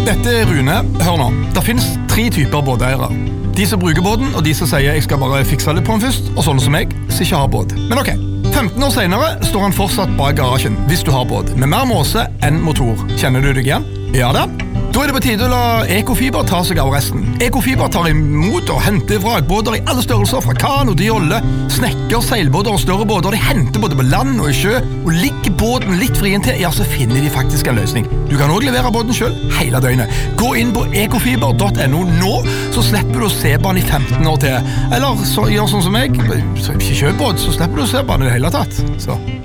Dette Rune. Hør nå. Det finnes 3 typer båteiere. De som bruker båten, og de som sier jeg skal bare fikse det på den først, og sånne som jeg, som ikke har båt. Men ok, 15 år senere står han fortsatt bak garasjen, hvis du har båt, med mer måse enn motor. Kjenner du deg igjen? Ja da. Da det på tide å la Ekofiber ta seg av resten. Ekofiber tar imot og henter vrakbåter i alle størrelser, fra kan og jolle, snekker, seilbåter og større båter. De henter både på land og i sjø, og ligger båten litt fri til, ja, så finner de faktisk en løsning. Du kan også levere båten selv, hele døgnet. Gå inn på ekofiber.no nå, så slipper du å se på den i 15 år til. Eller så, gjør sånn som meg, så ikke kjøp båt, så slipper du å se på den i det hele tatt. Så...